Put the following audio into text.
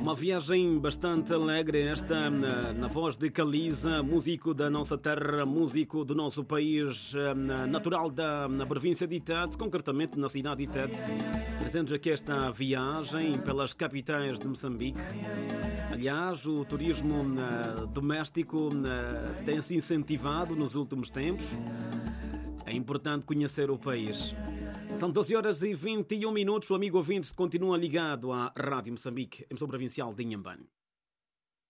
Uma viagem bastante alegre esta na voz de Caliza, músico da nossa terra, músico do nosso país, natural na província de Tete, concretamente na cidade de Tete. Trazemos aqui esta viagem pelas capitais de Moçambique. Aliás, o turismo doméstico tem se incentivado nos últimos tempos. É importante conhecer o país. São 12 horas e 21 minutos. O amigo ouvinte continua ligado à Rádio Moçambique, emissora provincial de Inhambane.